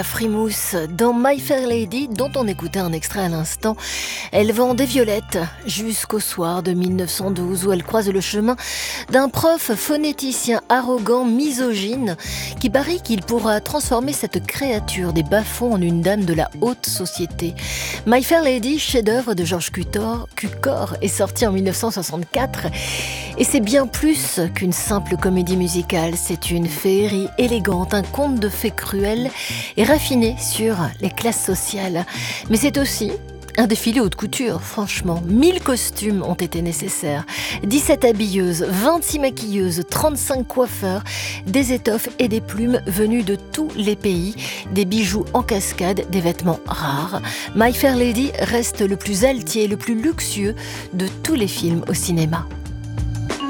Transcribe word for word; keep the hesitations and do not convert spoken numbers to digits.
Frimousse, dans My Fair Lady, dont on écoutait un extrait à l'instant, elle vend des violettes jusqu'au soir de mille neuf cent douze où elle croise le chemin d'un prof phonéticien arrogant, misogyne, qui parie qu'il pourra transformer cette créature des bas-fonds en une dame de la haute société. My Fair Lady, chef-d'œuvre de George Cukor, Cukor, est sorti en mille neuf cent soixante-quatre et c'est bien plus qu'une simple comédie musicale. C'est une féerie élégante, un conte de fées cruels et raffiné sur les classes sociales. Mais c'est aussi un défilé haute couture, franchement. mille costumes ont été nécessaires. dix-sept habilleuses, vingt-six maquilleuses, trente-cinq coiffeurs, des étoffes et des plumes venues de tous les pays, des bijoux en cascade, des vêtements rares. My Fair Lady reste le plus altier, le plus luxueux de tous les films au cinéma.